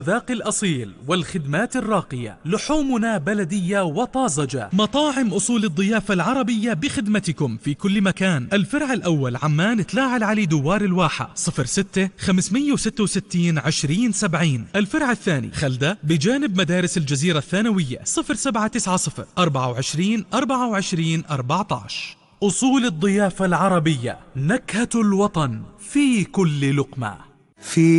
ذاق الأصيل والخدمات الراقية، لحومنا بلدية وطازجة. مطاعم أصول الضيافة العربية بخدمتكم في كل مكان. الفرع الأول عمان تلاعة العلي دوار الواحة 06 566 20 70. الفرع الثاني خلدة بجانب مدارس الجزيرة الثانوية 0790 24 24 14. أصول الضيافة العربية، نكهة الوطن في كل لقمة.